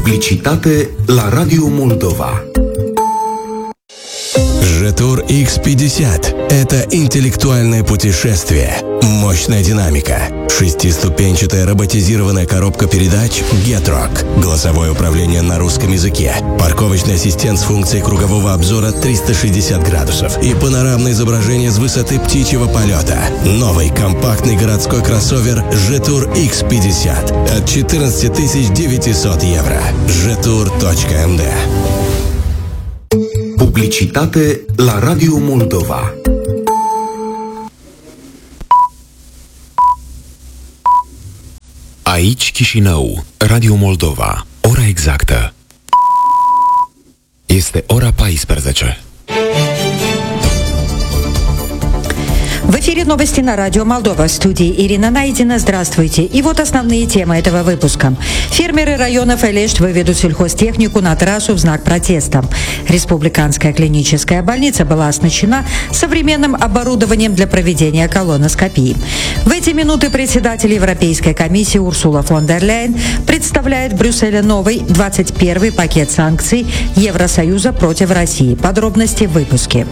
Publicitate la Radio Moldova. Jetour X50 – это интеллектуальное путешествие, мощная динамика, шестиступенчатая роботизированная коробка передач Getrock, голосовое управление на русском языке, парковочный ассистент с функцией кругового обзора 360 градусов и панорамное изображение с высоты птичьего полета. Новый компактный городской кроссовер Jetour X50 от 14 900 евро. Jetour.md. Publicitate la Radio Moldova. Aici Chișinău, Radio Moldova. Ora exactă este ora 14. В эфире новости на Радио Молдова. В студии Ирина Найдина. Здравствуйте. И вот основные темы этого выпуска. Фермеры района Фелешт выведут сельхозтехнику на трассу в знак протеста. Республиканская клиническая больница была оснащена современным оборудованием для проведения колоноскопии. В эти минуты председатель Европейской комиссии Урсула фон дер Ляйен представляет в Брюсселе новый 21-й пакет санкций Евросоюза против России. Подробности в выпуске.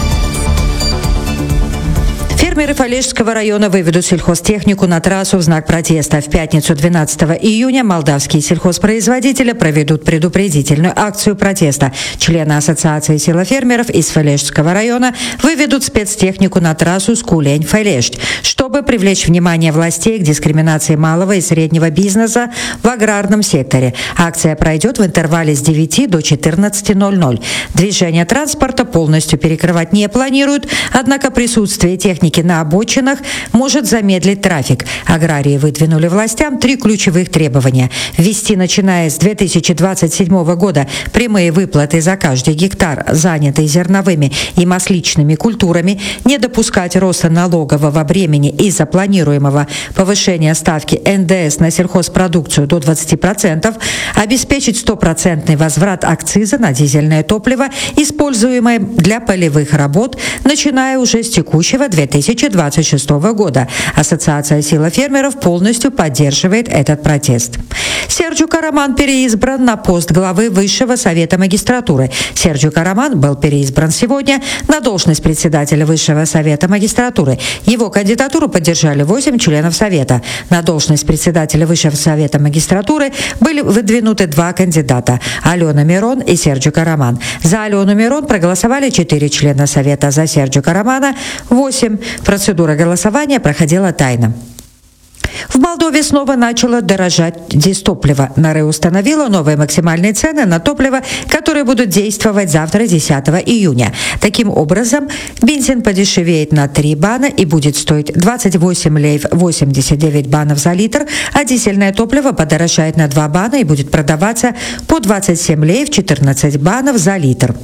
Фермеры Фалешского района выведут сельхозтехнику на трассу в знак протеста. В пятницу 12 июня молдавские сельхозпроизводители проведут предупредительную акцию протеста. Члены Ассоциации силофермеров из Фалешского района выведут спецтехнику на трассу Скулень-Фалешт, чтобы привлечь внимание властей к дискриминации малого и среднего бизнеса в аграрном секторе. Акция пройдет в интервале с 9 до 14:00. Движение транспорта полностью перекрывать не планируют, однако присутствие техники на обочинах может замедлить трафик. Аграрии выдвинули властям 3 ключевых требования. Ввести, начиная с 2027 года, прямые выплаты за каждый гектар, занятый зерновыми и масличными культурами, не допускать роста налогового бремени из-за планируемого повышения ставки НДС на сельхозпродукцию до 20%, обеспечить 100% возврат акциза на дизельное топливо, используемое для полевых работ, начиная уже с текущего 2026 года. Ассоциация силофермеров полностью поддерживает этот протест. Серджио Караман переизбран на пост главы Высшего совета магистратуры. Серджио Караман был переизбран сегодня на должность председателя Высшего совета магистратуры. Его кандидатуру поддержали 8 членов совета. На должность председателя Высшего совета магистратуры были выдвинуты 2 кандидата – Алена Мирон и Серджио Караман. За Алену Мирон проголосовали 4 члена совета, за Серджио Карамана – 8. Процедура голосования проходила тайно. В Молдове снова начало дорожать дизтопливо. НАРЭ установила новые максимальные цены на топливо, которые будут действовать завтра, 10 июня. Таким образом, бензин подешевеет на 3 бана и будет стоить 28 леев 89 банов за литр, а дизельное топливо подорожает на 2 бана и будет продаваться по 27 леев 14 банов за литр.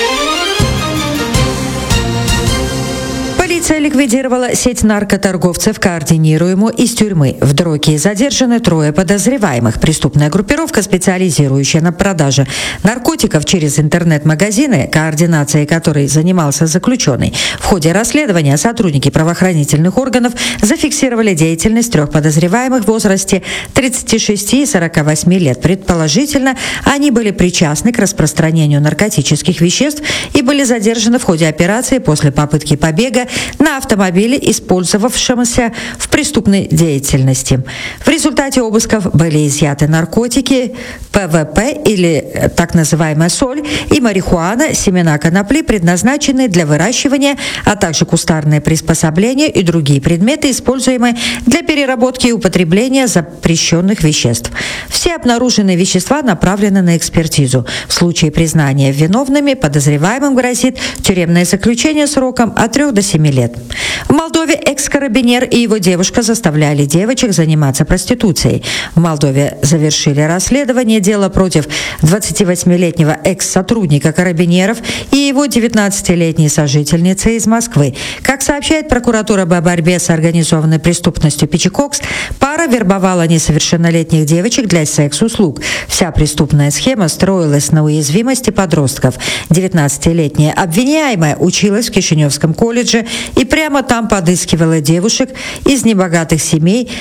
Полиция ликвидировала сеть наркоторговцев, координируемую из тюрьмы. В Дроке задержаны 3 подозреваемых. Преступная группировка, специализирующая на продаже наркотиков через интернет-магазины, координацией которой занимался заключенный. В ходе расследования сотрудники правоохранительных органов зафиксировали деятельность 3 подозреваемых в возрасте 36 и 48 лет. Предположительно, они были причастны к распространению наркотических веществ и были задержаны в ходе операции после попытки побега на автомобиле, использовавшемся в преступной деятельности. В результате обысков были изъяты наркотики, ПВП или так называемая соль и марихуана, семена конопли, предназначенные для выращивания, а также кустарные приспособления и другие предметы, используемые для переработки и употребления запрещенных веществ. Все обнаруженные вещества направлены на экспертизу. В случае признания виновными подозреваемым грозит тюремное заключение сроком от 3 до 7 лет. В Молдове экс-карабинер и его девушка заставляли девочек заниматься проституцией. В Молдове завершили расследование дела против 28-летнего экс-сотрудника карабинеров и его 19-летней сожительницы из Москвы. Как сообщает прокуратура по борьбе с организованной преступностью Пичекокс, пара вербовала несовершеннолетних девочек для секс-услуг. Вся преступная схема строилась на уязвимости подростков. 19-летняя обвиняемая училась в Кишиневском колледже и прямо там подыскивала девушек из небогатых семей,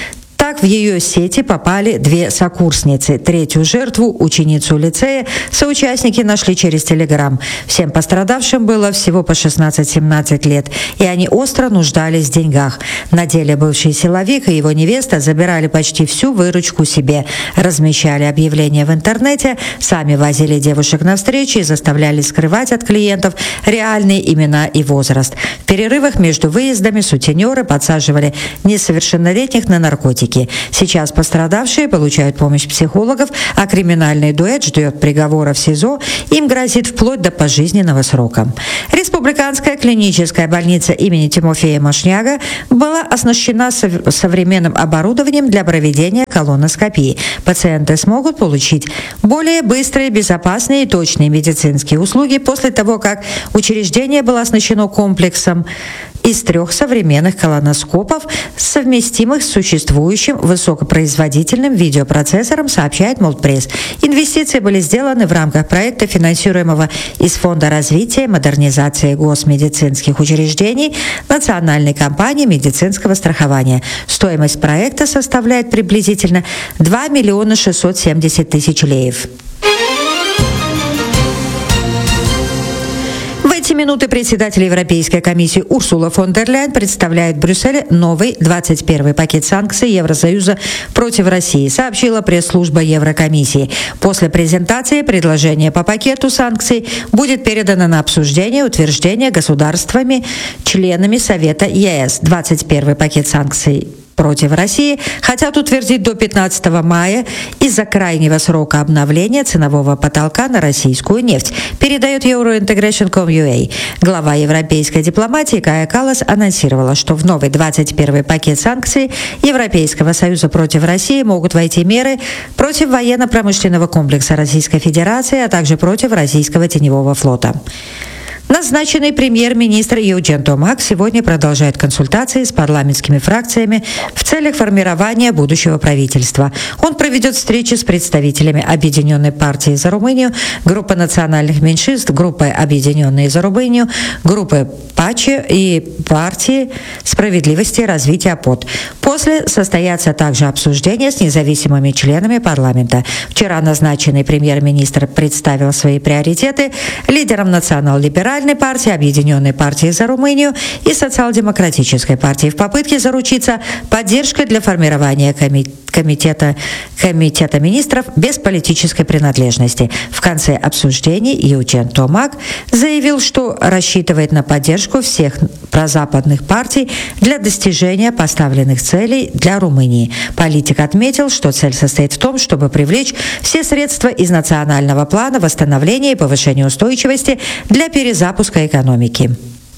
Так в ее сети попали 2 сокурсницы. Третью жертву, ученицу лицея, соучастники нашли через Телеграм. Всем пострадавшим было всего по 16-17 лет, и они остро нуждались в деньгах. На деле бывший силовик и его невеста забирали почти всю выручку себе, размещали объявления в интернете, сами возили девушек на встречи и заставляли скрывать от клиентов реальные имена и возраст. В перерывах между выездами сутенеры подсаживали несовершеннолетних на наркотики. Сейчас пострадавшие получают помощь психологов, а криминальный дуэт ждет приговора в СИЗО. Им грозит вплоть до пожизненного срока. Республиканская клиническая больница имени Тимофея Мошняга была оснащена современным оборудованием для проведения колоноскопии. Пациенты смогут получить более быстрые, безопасные и точные медицинские услуги после того, как учреждение было оснащено комплексом из 3 современных колоноскопов, совместимых с существующим высокопроизводительным видеопроцессором, сообщает Молдпресс. Инвестиции были сделаны в рамках проекта, финансируемого из Фонда развития и модернизации госмедицинских учреждений Национальной компании медицинского страхования. Стоимость проекта составляет приблизительно 2 миллиона 670 тысяч леев. В эти минуты председатель Европейской комиссии Урсула фон дер Ляйен представляет в Брюсселе новый 21-й пакет санкций Евросоюза против России, сообщила пресс-служба Еврокомиссии. После презентации предложение по пакету санкций будет передано на обсуждение и утверждение государствами, членами Совета ЕС. 21-й пакет санкций против России хотят утвердить до 15 мая из-за крайнего срока обновления ценового потолка на российскую нефть, передает Eurointegration.com.ua. Глава европейской дипломатии Кая Каллас анонсировала, что в новый 21-й пакет санкций Европейского Союза против России могут войти меры против военно-промышленного комплекса Российской Федерации, а также против российского теневого флота. Назначенный премьер-министр Юджен Томак сегодня продолжает консультации с парламентскими фракциями в целях формирования будущего правительства. Он проведет встречи с представителями Объединенной партии за Румынию, группы национальных меньшинств, группы Объединенные за Румынию, группы ПАЧИ и партии справедливости и развития ПОД. После состоятся также обсуждения с независимыми членами парламента. Вчера назначенный премьер-министр представил свои приоритеты лидерам национал-либеральной партии, Объединенной партии за Румынию и Социал-демократической партии в попытке заручиться поддержкой для формирования комитета министров без политической принадлежности. В конце обсуждений Юджен Томак заявил, что рассчитывает на поддержку всех прозападных партий для достижения поставленных целей для Румынии. Политик отметил, что цель состоит в том, чтобы привлечь все средства из национального плана восстановления и повышения устойчивости для перезапуска экономики.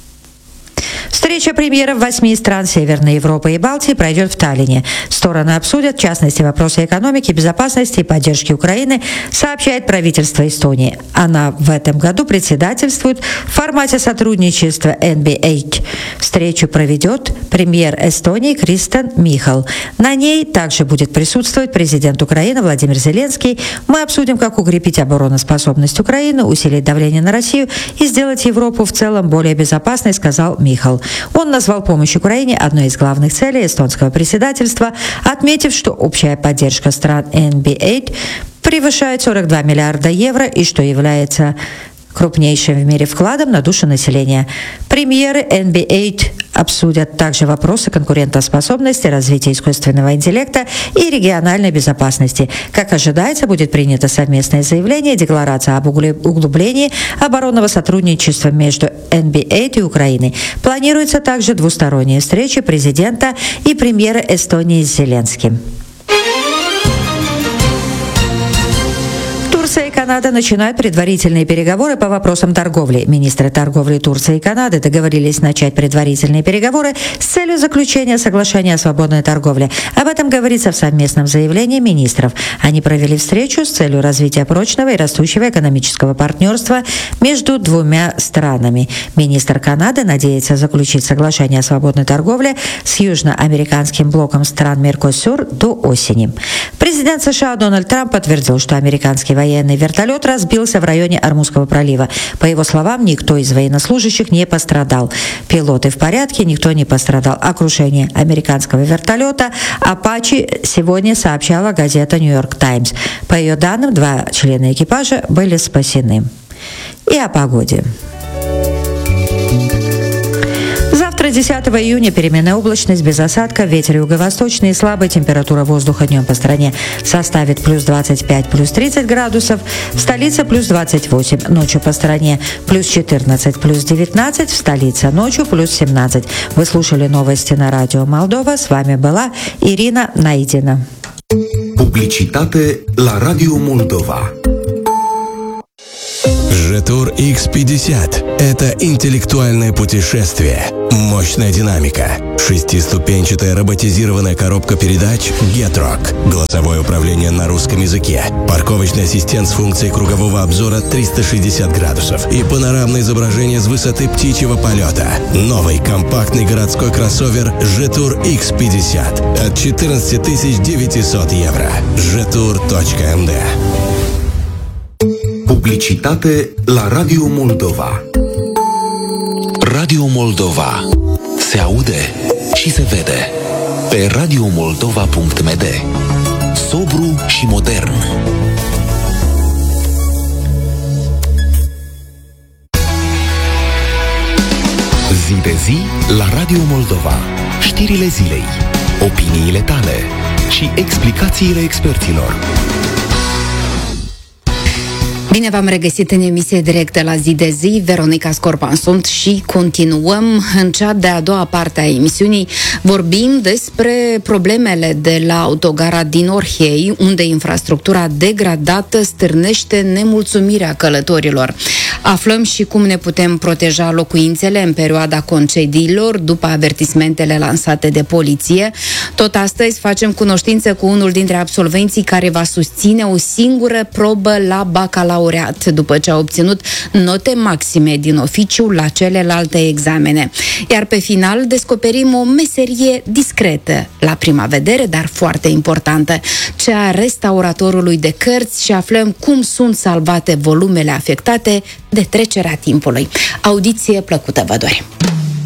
Встреча премьеров 8 стран Северной Европы и Балтии пройдет в Таллине. Стороны обсудят, в частности, вопросы экономики, безопасности и поддержки Украины, сообщает правительство Эстонии. Она в этом году председательствует в формате сотрудничества NB8. Встречу проведет премьер Эстонии Кристен Михал. На ней также будет присутствовать президент Украины Владимир Зеленский. Мы обсудим, как укрепить обороноспособность Украины, усилить давление на Россию и сделать Европу в целом более безопасной, сказал Михал. Он назвал помощь Украине одной из главных целей эстонского председательства, отметив, что общая поддержка стран NB8 превышает 42 миллиарда евро и что является крупнейшим в мире вкладом на душу населения. Премьеры NB8 обсудят также вопросы конкурентоспособности, развития искусственного интеллекта и региональной безопасности. Как ожидается, будет принято совместное заявление, декларация об углублении оборонного сотрудничества между NB8 и Украиной. Планируется также двусторонние встречи президента и премьера Эстонии с Зеленским. Турция и Канада начинают предварительные переговоры по вопросам торговли. Министры торговли Турции и Канады договорились начать предварительные переговоры с целью заключения соглашения о свободной торговле. Об этом говорится в совместном заявлении министров. Они провели встречу с целью развития прочного и растущего экономического партнерства между двумя странами. Министр Канады надеется заключить соглашение о свободной торговле с южноамериканским блоком стран Меркосур до осени. Президент США Дональд Трамп подтвердил, что американский военный вертолет разбился в районе Ормузского пролива. По его словам, никто из военнослужащих не пострадал. Пилоты в порядке, никто не пострадал. О крушении американского вертолета «Апачи» сегодня сообщала газета «Нью-Йорк Таймс». По ее данным, 2 члена экипажа были спасены. И о погоде. Завтра, 10 июня, переменная облачность, без осадка, ветер юго-восточный и слабая, температура воздуха днем по стране составит плюс 25, плюс 30 градусов, в столице плюс 28, ночью по стране плюс 14, плюс 19, в столице ночью плюс 17. Вы слушали новости на радио Молдова, с вами была Ирина Найдина. Publicitate la Radio Moldova. Житур X50 – это интеллектуальное путешествие, мощная динамика, 6-ступенчатая роботизированная коробка передач Getrock, голосовое управление на русском языке, парковочный ассистент с функцией кругового обзора 360 градусов и панорамное изображение с высоты птичьего полета. Новый компактный городской кроссовер Житур X50 от 14 900 евро. Jetour.md. Publicitate la Radio Moldova. Radio Moldova. Se aude și se vede. Pe radiomoldova.md. Sobru și modern. Zi de zi la Radio Moldova. Știrile zilei, opiniile tale și explicațiile experților. Bine v-am regăsit în emisie directă la Zi de Zi. Veronica Scorpan sunt și continuăm. În cea de-a doua parte a emisiunii vorbim despre problemele de la autogara din Orhei, unde infrastructura degradată stârnește nemulțumirea călătorilor. Aflăm și cum ne putem proteja locuințele în perioada concediilor după avertismentele lansate de poliție. Tot astăzi facem cunoștință cu unul dintre absolvenții care va susține o singură probă la bacalaureat după ce a obținut note maxime din oficiu la celelalte examene. Iar pe final descoperim o meserie discretă la prima vedere, dar foarte importantă, cea a restauratorului de cărți, și aflăm cum sunt salvate volumele afectate de trecerea timpului. Audiție plăcută vă dorim!